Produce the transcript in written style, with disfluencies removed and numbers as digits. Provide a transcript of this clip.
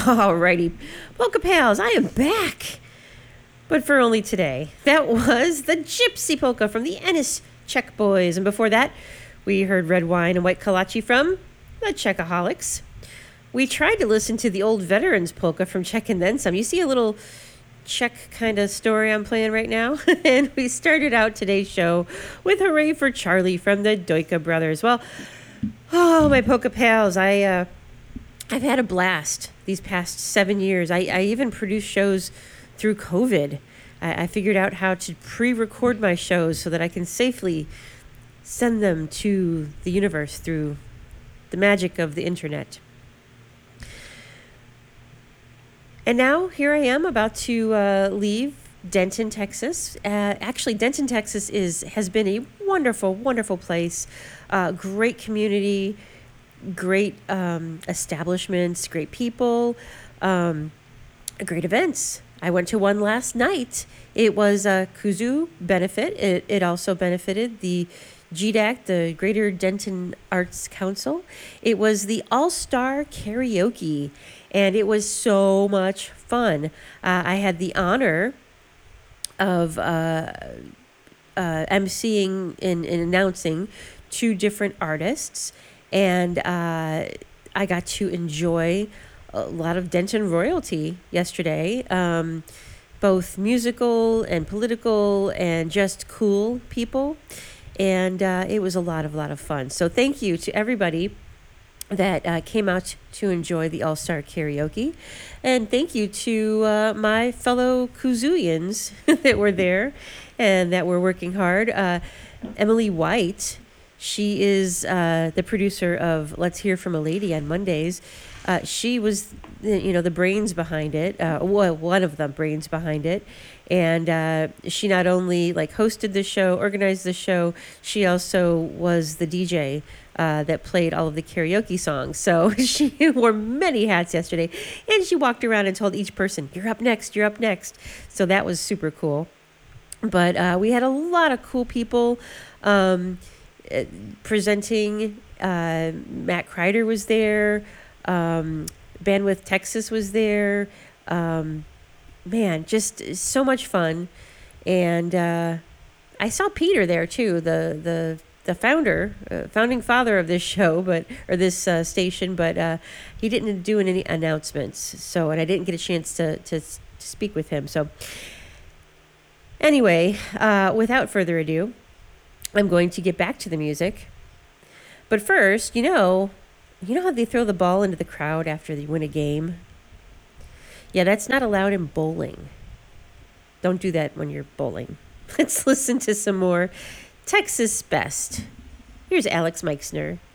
Alrighty, Polka Pals, I am back, but for only today. That was the Gypsy Polka from the Ennis Czech Boys, and before that, we heard Red Wine and White Kolache from the Czechaholics. We tried to listen to the old Veterans Polka from Czech and Then Some. You see a little Czech kind of story I'm playing right now? And we started out today's show with Hooray for Charlie from the Dojka Brothers. Well, my Polka Pals, I've had a blast these past 7 years. I even produced shows through COVID. I figured out how to pre-record my shows so that I can safely send them to the universe through the magic of the internet. And now here I am about to leave Denton, Texas. Actually, Denton, Texas has been a wonderful, wonderful place. Great community, great establishments, great people, great events. I went to one last night. It was a kazoo benefit. It also benefited the GDAC, the Greater Denton Arts Council. It was the All-Star Karaoke, and it was so much fun. I had the honor of emceeing and announcing two different artists, and I got to enjoy a lot of Denton royalty yesterday, both musical and political and just cool people. And it was a lot of fun. So thank you to everybody that came out to enjoy the All-Star Karaoke. And thank you to my fellow Kazooians that were there and that were working hard. Emily White, she is the producer of Let's Hear From a Lady on Mondays. She was, the brains behind it, one of the brains behind it. And she not only hosted the show, organized the show, she also was the DJ that played all of the karaoke songs. So she wore many hats yesterday. And she walked around and told each person, you're up next, you're up next. So that was super cool. But we had a lot of cool people presenting. Matt Kreider was there. Bandwidth Texas was there. Man, just so much fun. And I saw Peter there too, the founder, founding father of this show, or this station, but he didn't do any announcements. So, and I didn't get a chance to speak with him. So anyway, without further ado, I'm going to get back to the music. But first, you know how they throw the ball into the crowd after they win a game? Yeah, that's not allowed in bowling. Don't do that when you're bowling. Let's listen to some more Texas Best. Here's Alex Meixner.